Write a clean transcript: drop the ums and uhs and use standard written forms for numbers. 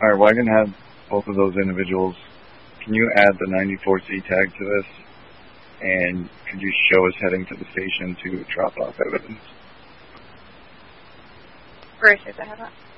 Alright, well I can have both of those individuals. Can you add the 94C tag to this? And could you show us heading to the station to drop off evidence? Where should I have that?